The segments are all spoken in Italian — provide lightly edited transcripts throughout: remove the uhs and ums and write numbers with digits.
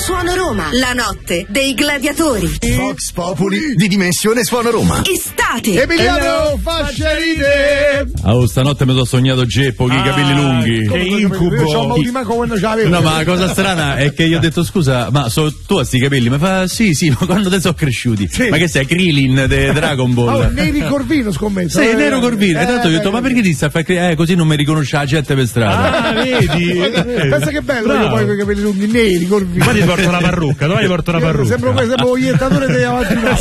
Suono Roma, la notte dei gladiatori. Vox Populi di Dimensione Suono Roma. Estate. Emiliano faccia ride. Oh, stanotte mi sono sognato Geppo con i capelli lunghi. Che incubo. Io c'ho un manco quando ce l'avevo. No, ma la cosa strana è che io ho detto scusa, ma tu hai sti capelli? Mi fa sì, ma quando te sono cresciuti? Sì. Ma che sei Krillin de Dragon Ball? Oh, Neri Corvino scommetto. Sì, Nero Corvino. E tanto ho detto, ma perché ti sta a fare così non mi riconosce la gente per strada? Ah, vedi? Pensa che bello io poi con i capelli lunghi neri Corvino. Domani ti porto la parrucca, Sembra un iettatore degli avanti in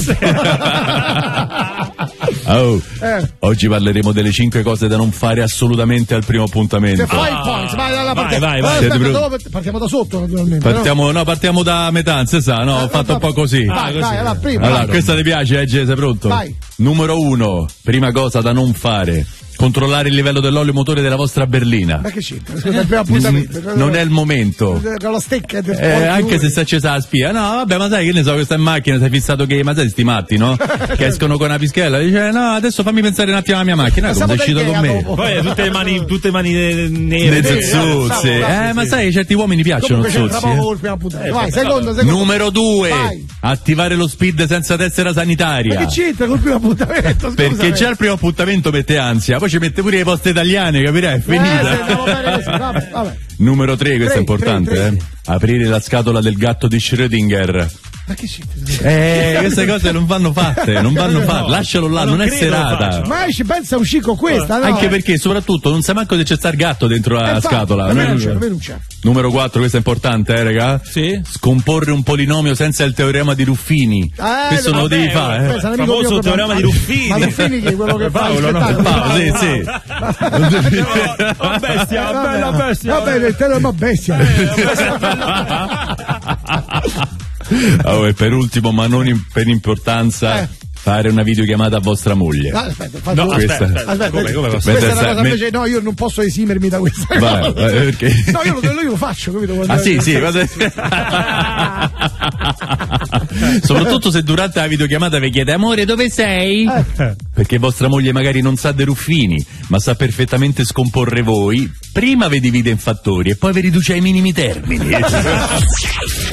Oh, oggi parleremo delle 5 cose da non fare assolutamente al primo appuntamento. Vai, vai. Partiamo da sotto naturalmente. Partiamo da metà, non si sa, ho fatto un po' così. Vai, allora prima. Allora, questa ti piace, sei pronto? Vai. Numero 1, prima cosa da non fare. Controllare il livello dell'olio motore della vostra berlina. Ma che c'entra? Scusa, il primo appuntamento. Non è il momento. Con la stecca anche se si è accesa la spia. No, vabbè, ma sai che ne so, questa in macchina, sei fissato che, ma sai sti matti, no? Che escono con una pischella, dice no, adesso fammi pensare un attimo alla mia macchina, come sei uscito con me. Poi tutte mani nere. Zuzzi. Ma sai, certi uomini piacciono zuzzi. Vai, secondo. Numero 2. Attivare lo speed senza tessera sanitaria. Ma che c'entra col primo appuntamento? Perché già il primo appuntamento mette ansia, poi ci mette pure le poste italiane, capirai? È finita. Vabbè. Numero 3, questo è importante, tre. Aprire la scatola del gatto di Schrödinger. Ma che c'entra? Queste cose non vanno fatte, lascialo là, non è serata. Ma ci pensa un con questa, no? Anche perché soprattutto non sai manco se c'è sta il gatto dentro la scatola. Non c'è. Numero 4, questo è importante, raga. Sì. Scomporre un polinomio senza il teorema di Ruffini. Questo non lo devi fare. Il famoso teorema di Ruffini. Ma Ruffini che è quello che fa sì. Bella bestia. Vabbè, il teorema bestia. E per ultimo, ma non per importanza, fare una videochiamata a vostra moglie. Aspetta. Come questa è una cosa invece, no, io non posso esimermi da questa cosa. Perché? No, io lo faccio, capito? Sì. Soprattutto se durante la videochiamata vi chiede amore dove sei? Perché vostra moglie magari non sa dei Ruffini, ma sa perfettamente scomporre voi. Prima vi divide in fattori e poi vi riduce ai minimi termini.